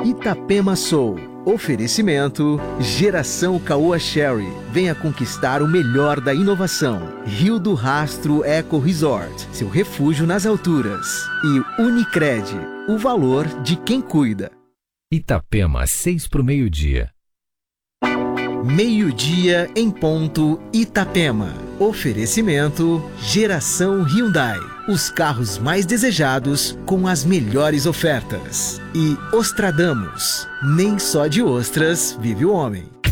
Itapema Soul. Oferecimento Geração Caoa Sherry. Venha conquistar o melhor da inovação. Rio do Rastro Eco Resort. Seu refúgio nas alturas. E Unicred. O valor de quem cuida. Itapema, 6 para o meio-dia. Meio-dia em ponto, Itapema. Oferecimento Geração Hyundai. Os carros mais desejados com as melhores ofertas. E Ostradamus. Nem só de ostras vive o homem.